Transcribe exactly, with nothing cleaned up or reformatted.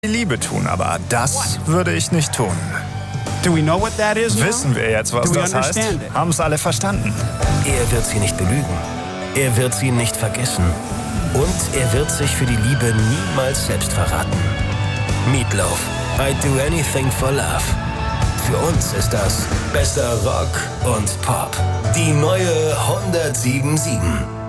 die Liebe tun, aber das würde ich nicht tun. Do we know what that is now? Wissen wir jetzt, was Do we das heißt? understand it? Haben es alle verstanden? Er wird sie nicht belügen. Er wird sie nicht vergessen. Und er wird sich für die Liebe niemals selbst verraten. Meatloaf, I'd do anything for love. Für uns ist das bester Rock und Pop. Die neue hundertsieben Komma sieben.